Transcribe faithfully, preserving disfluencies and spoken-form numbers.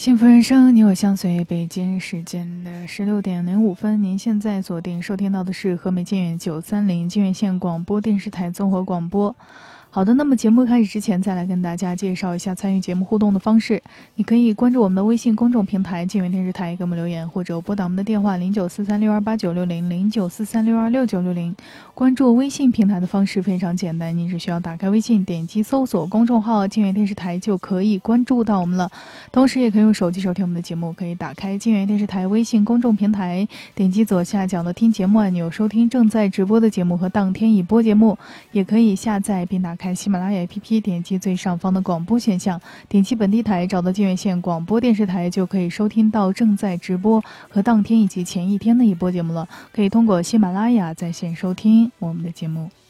幸福人生，你我相随。北京时间的十六点零五分，您现在锁定收听到的是和美金源九三零金源县广播电视台综合广播。好的，那么节目开始之前，再来跟大家介绍一下参与节目互动的方式。你可以关注我们的微信公众平台金源电视台，给我们留言，或者拨打我们的电话零九四三六二八九六零零九四三六二六九六零。关注微信平台的方式非常简单，你只需要打开微信，点击搜索公众号金源电视台就可以关注到我们了。同时也可以用手机收听我们的节目，可以打开金源电视台微信公众平台，点击左下角的听节目按钮，收听正在直播的节目和当天已播节目。也可以下载并打开喜马拉雅 A P P， 点击最上方的广播选项，点击本地台，找到金源县广播电视台，就可以收听到正在直播和当天以及前一天的一播节目了。可以通过喜马拉雅在线收听我们的节目。